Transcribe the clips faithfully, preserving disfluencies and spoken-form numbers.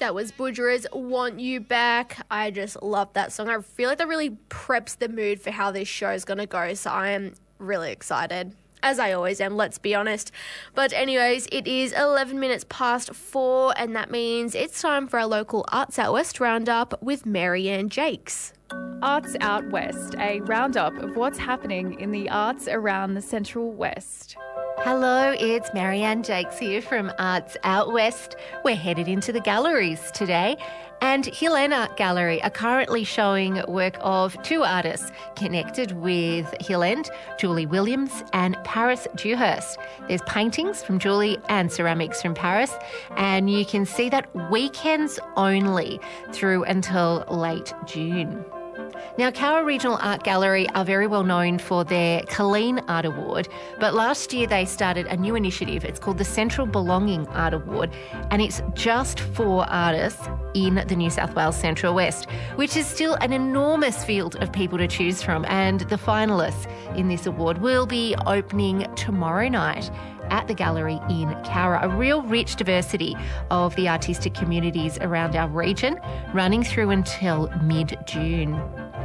That was Boojera's Want You Back. I just love that song. I feel like that really preps the mood for how this show is going to go, so I am really excited. As I always am, let's be honest. But anyways, it is eleven minutes past four, and that means it's time for our local Arts Out West roundup with Marianne Jakes. Arts Out West, a roundup of what's happening in the arts around the Central West. Hello, it's Marianne Jakes here from Arts Out West. We're headed into the galleries today, and Hill End Art Gallery are currently showing work of two artists connected with Hill End, Julie Williams and Paris Dewhurst. There's paintings from Julie and ceramics from Paris, and you can see that weekends only through until late June. Now, Cowra Regional Art Gallery are very well known for their Colleen Art Award, but last year they started a new initiative. It's called the Central Belonging Art Award, and it's just for artists in the New South Wales Central West, which is still an enormous field of people to choose from. And the finalists in this award will be opening tomorrow night at the gallery in Cowra. A real rich diversity of the artistic communities around our region, running through until mid-June.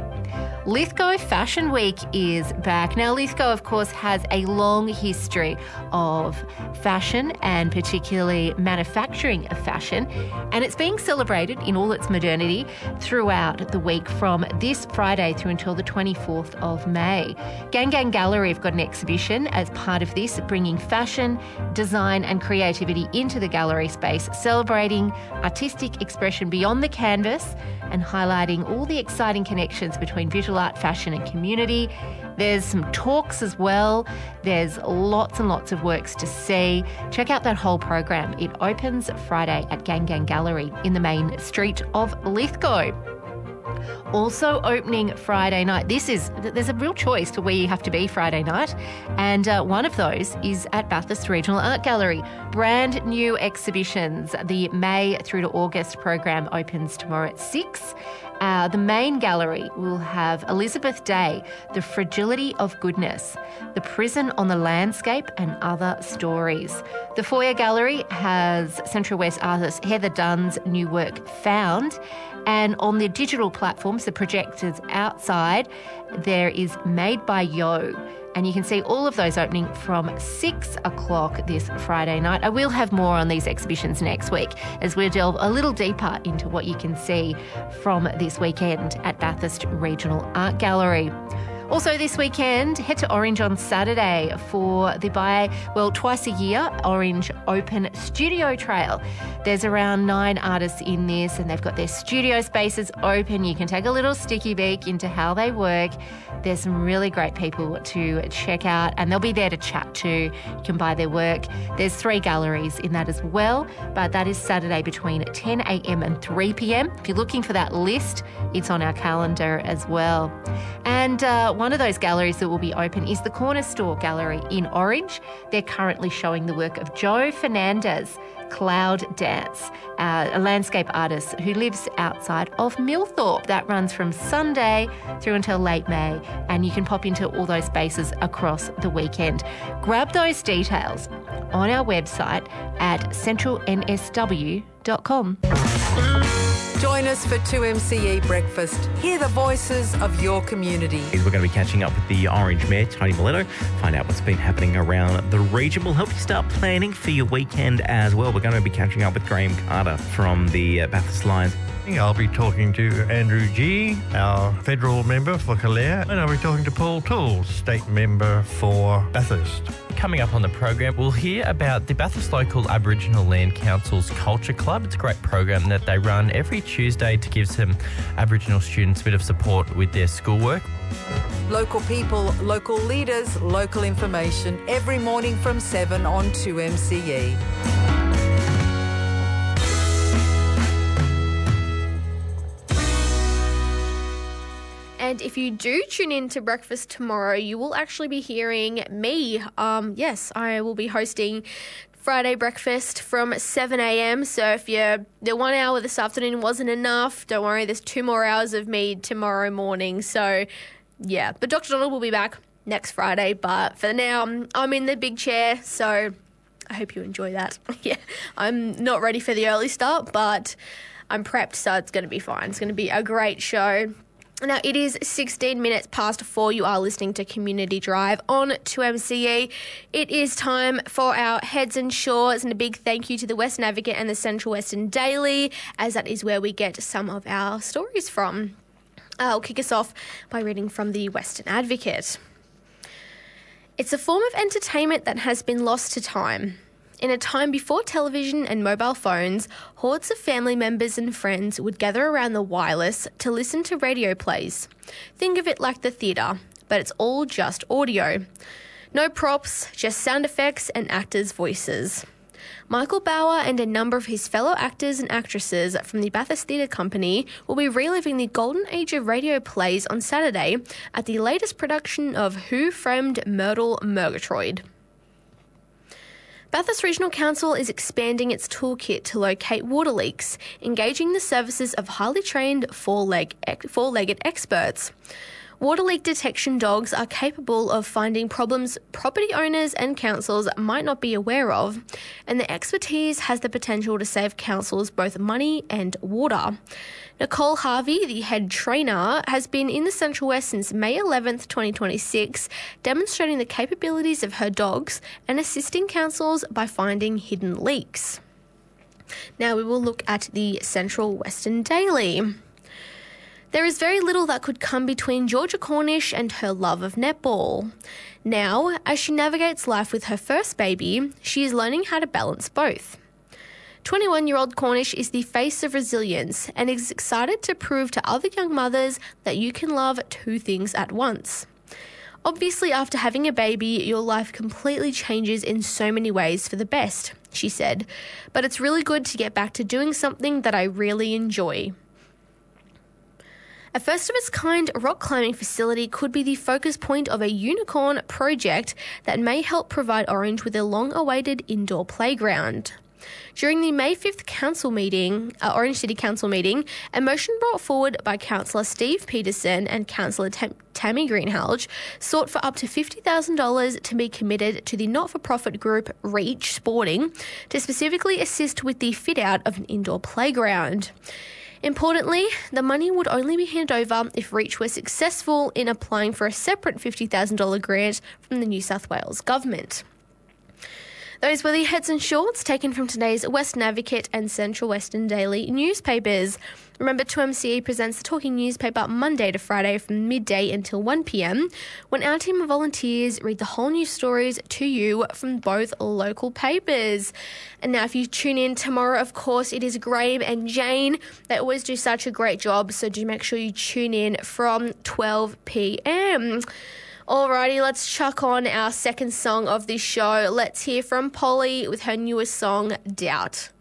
Lithgow Fashion Week is back. Now, Lithgow, of course, has a long history of fashion and particularly manufacturing of fashion, and it's being celebrated in all its modernity throughout the week from this Friday through until the twenty-fourth of May. Gang Gang Gallery have got an exhibition as part of this, bringing fashion, design and creativity into the gallery space, celebrating artistic expression beyond the canvas and highlighting all the exciting connections between visual art, fashion and community. There's some talks as well. There's lots and lots of works to see. Check out that whole program. It opens Friday at Gang Gang Gallery in the main street of Lithgow. Also opening Friday night. This is, there's a real choice to where you have to be Friday night, and uh, one of those is at Bathurst Regional Art Gallery. Brand new exhibitions. The May through to August program opens tomorrow at six. Uh, the main gallery will have Elizabeth Day, The Fragility of Goodness, The Prison on the Landscape and Other Stories. The foyer gallery has Central West artist Heather Dunn's new work Found, and on the digital platforms, the projectors outside, there is Made by Yo. And you can see all of those opening from six o'clock this Friday night. I will have more on these exhibitions next week as we delve a little deeper into what you can see from this weekend at Bathurst Regional Art Gallery. Also this weekend, head to Orange on Saturday for the by, well, twice a year, Orange Open Studio Trail. There's around nine artists in this and they've got their studio spaces open. You can take a little sticky beak into how they work. There's some really great people to check out and they'll be there to chat to. You can buy their work. There's three galleries in that as well, but that is Saturday between ten a.m. and three p.m. If you're looking for that list, it's on our calendar as well. And uh, one of those galleries that will be open is the Corner Store Gallery in Orange. They're currently showing the work of Joe Fernandez, Cloud Dance, uh, a landscape artist who lives outside of Millthorpe. That runs from Sunday through until late May, and you can pop into all those spaces across the weekend. Grab those details on our website at central n s w dot com. Join us for two M C E breakfast. Hear the voices of your community. We're going to be catching up with the Orange Mayor, Tony Miletto, find out what's been happening around the region. We'll help you start planning for your weekend as well. We're going to be catching up with Graham Carter from the uh, Bathurst Lions. I'll be talking to Andrew G, our federal member for Calare, and I'll be talking to Paul Toole, state member for Bathurst. Coming up on the program, we'll hear about the Bathurst Local Aboriginal Land Council's Culture Club. It's a great program that they run every Tuesday to give some Aboriginal students a bit of support with their schoolwork. Local people, local leaders, local information every morning from seven on two M C E. And if you do tune in to breakfast tomorrow, you will actually be hearing me. Um, yes, I will be hosting Friday breakfast from seven a.m. So if you're, the one hour this afternoon wasn't enough, don't worry, there's two more hours of me tomorrow morning. So yeah, but Doctor Donald will be back next Friday. But for now, I'm in the big chair, so I hope you enjoy that. Yeah, I'm not ready for the early start, but I'm prepped, so it's going to be fine. It's going to be a great show. Now, it is sixteen minutes past four. You are listening to Community Drive on two M C E. It is time for our Heads and Shores, and a big thank you to the Western Advocate and the Central Western Daily, as that is where we get some of our stories from. I'll kick us off by reading from the Western Advocate. It's a form of entertainment that has been lost to time. In a time before television and mobile phones, hordes of family members and friends would gather around the wireless to listen to radio plays. Think of it like the theatre, but it's all just audio. No props, just sound effects and actors' voices. Michael Bauer and a number of his fellow actors and actresses from the Bathurst Theatre Company will be reliving the golden age of radio plays on Saturday at the latest production of Who Framed Myrtle Murgatroyd. Bathurst Regional Council is expanding its toolkit to locate water leaks, engaging the services of highly trained four-leg, four-legged experts. Water leak detection dogs are capable of finding problems property owners and councils might not be aware of, and the expertise has the potential to save councils both money and water. Nicole Harvey, the head trainer, has been in the Central West since May eleventh, twenty twenty-six, demonstrating the capabilities of her dogs and assisting councils by finding hidden leaks. Now we will look at the Central Western Daily. There is very little that could come between Georgia Cornish and her love of netball. Now, as she navigates life with her first baby, she is learning how to balance both. twenty-one-year-old Cornish is the face of resilience and is excited to prove to other young mothers that you can love two things at once. Obviously, after having a baby, your life completely changes in so many ways for the best, she said, but it's really good to get back to doing something that I really enjoy. A first-of-its-kind rock climbing facility could be the focus point of a unicorn project that may help provide Orange with a long-awaited indoor playground. During the May fifth council meeting, uh, Orange City Council meeting, a motion brought forward by Councillor Steve Peterson and Councillor Tam- Tammy Greenhalgh sought for up to fifty thousand dollars to be committed to the not-for-profit group Reach Sporting to specifically assist with the fit-out of an indoor playground. Importantly, the money would only be handed over if Reach were successful in applying for a separate fifty thousand dollars grant from the New South Wales Government. Those were the heads and shorts taken from today's Western Advocate and Central Western Daily newspapers. Remember, two M C E presents the Talking Newspaper Monday to Friday from midday until one p.m, when our team of volunteers read the whole news stories to you from both local papers. And now if you tune in tomorrow, of course, it is Graham and Jane. They always do such a great job, so do make sure you tune in from twelve p.m. Alrighty, let's chuck on our second song of this show. Let's hear from Polly with her newest song, Doubt.